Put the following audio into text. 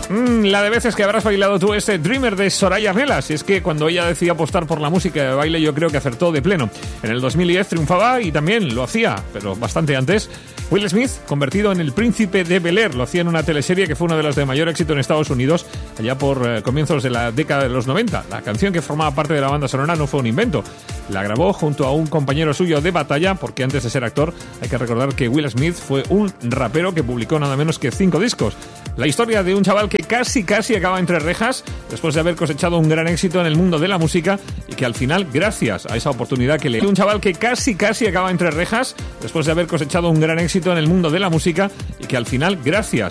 La de veces que habrás bailado tú este Dreamer de Soraya Arnelas. Es que cuando ella decidió apostar por la música de baile, yo creo que acertó de pleno. En el 2010 triunfaba y también lo hacía, pero bastante antes, Will Smith, convertido en el príncipe de Bel-Air. Lo hacía en una teleserie que fue una de las de mayor éxito en Estados Unidos, allá por comienzos de la década de los 90. La canción que formaba parte de la banda sonora no fue un invento. La grabó junto a un compañero suyo de batalla, porque antes de ser actor, hay que recordar que Will Smith fue un rapero que publicó nada menos que 5 discos. La historia de un chaval que casi acaba entre rejas después de haber cosechado un gran éxito en el mundo de la música y que al final, gracias a esa oportunidad que le dio un chaval que casi acaba entre rejas después de haber cosechado un gran éxito en el mundo de la música y que al final, gracias